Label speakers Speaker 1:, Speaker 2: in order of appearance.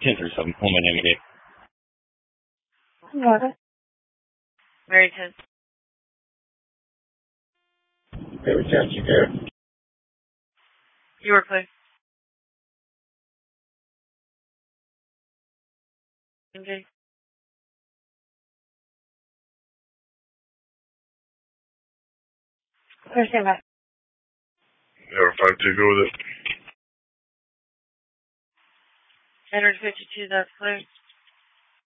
Speaker 1: 1037. One my name again.
Speaker 2: What?
Speaker 3: Very tense.
Speaker 1: Very tense, you good?
Speaker 3: You were clear. Okay.
Speaker 2: Stand by.
Speaker 4: Never 5-2, go with it.
Speaker 3: 152, that's clear.